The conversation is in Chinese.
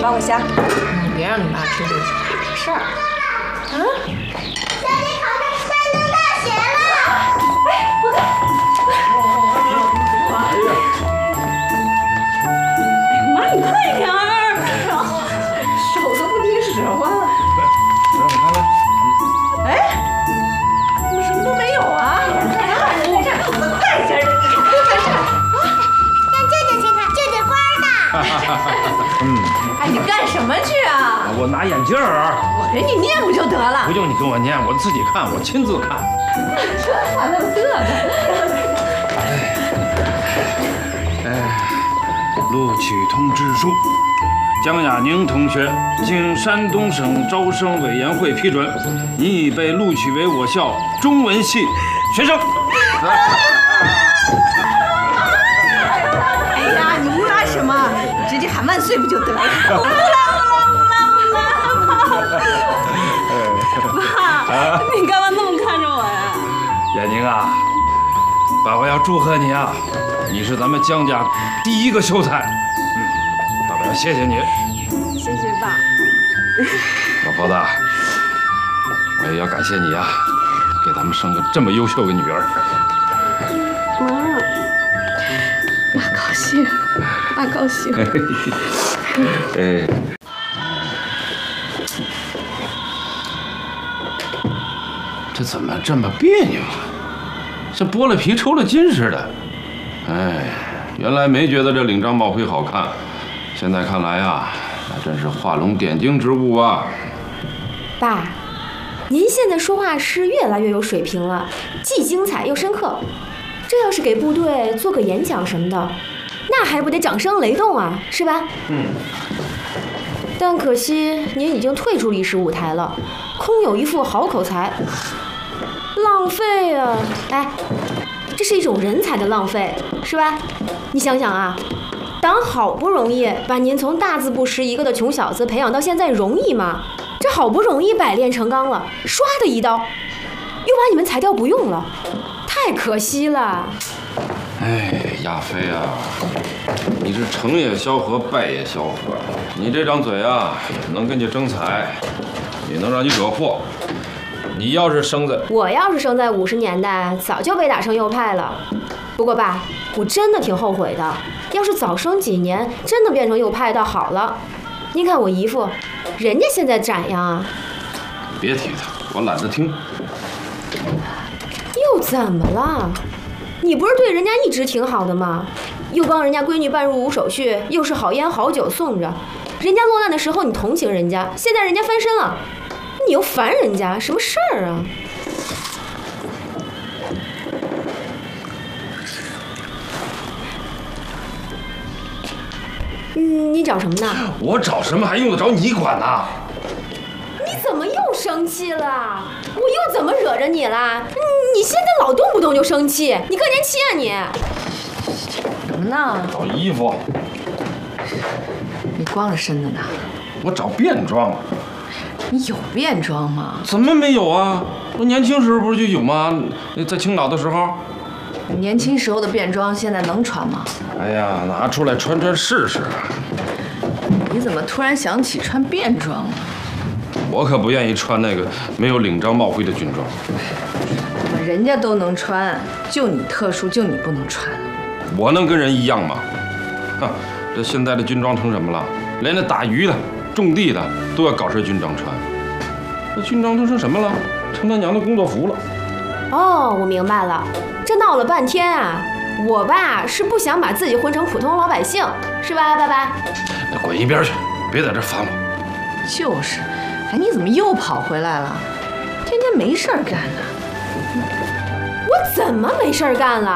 帮我削。 你别让你妈知道有事儿。 啊？ 小姐考上山东大学了！ 哎，我看。哎呀妈，你快点儿！手都不听使唤了。哎，怎么什么都没有啊？你看，人家这怎么带劲儿的？你看， 让舅舅去看，舅舅官呢。 哎，你干什么去啊？ 我拿眼镜儿。 我给你念不就得了？ 不用你跟我念，我自己看，我亲自看。 这话那么嘚瑟。 录取通知书，江亚宁同学经山东省招生委员会批准，你已被录取为我校中文系学生。 哎呀，你乌拉什么？直接喊万岁不就得了？ 妈，你干嘛那么看着我呀？ 亚宁啊，爸爸要祝贺你啊，你是咱们江家第一个秀才。爸爸要谢谢你。 谢谢爸。 老婆子，我也要感谢你啊，给咱们生个这么优秀的女儿。 妈高兴，妈高兴。 哎，这怎么这么别扭啊？像剥了皮抽了筋似的。哎，原来没觉得这领章帽徽好看，现在看来啊，那真是画龙点睛之物啊。 爸，您现在说话是越来越有水平了，既精彩又深刻。这要是给部队做个演讲什么的，那还不得掌声雷动啊，是吧？但可惜您已经退出历史舞台了，空有一副好口才，浪费啊！哎，这是一种人才的浪费，是吧？你想想啊，党好不容易把您从大字不识一个的穷小子培养到现在，容易吗？这好不容易百炼成钢了，唰的一刀，又把你们裁掉不用了，太可惜了。 哎，亚飞啊，你是成也萧何，败也萧何。你这张嘴啊，能跟你争财，也能让你惹祸。你要是生在…… 我要是生在50年代，早就被打成右派了。不过爸，我真的挺后悔的，要是早生几年，真的变成右派倒好了。您看我姨父，人家现在展样啊。 别提他，我懒得听。 又怎么了？你不是对人家一直挺好的吗？又帮人家闺女办入伍手续，又是好烟好酒送着，人家落难的时候你同情人家，现在人家翻身了，你又烦人家，什么事儿啊？你找什么呢？ 我找什么还用得着你管呢？ 你怎么又生气了？我又怎么惹着你了？你现在老动不动就生气，你更年期啊你？ 什么呢？ 找衣服。 你光着身子呢？ 我找便装。 你有便装吗？ 怎么没有啊？我年轻时候不是就有吗？在青岛的时候。 你年轻时候的便装现在能穿吗？ 哎呀，拿出来穿穿试试。 你怎么突然想起穿便装了？ 我可不愿意穿那个没有领章帽徽的军装。 人家都能穿，就你特殊，就你不能穿。 我能跟人一样吗？哼，这现在的军装成什么了？连那打鱼的、种地的都要搞身军装穿。那军装都成什么了？成他娘的工作服了。 哦，我明白了，这闹了半天啊，我爸是不想把自己混成普通老百姓，是吧，爸爸？ 那滚一边去，别在这烦我。 就是，哎，你怎么又跑回来了？天天没事儿干呢。 我怎么没事儿干了？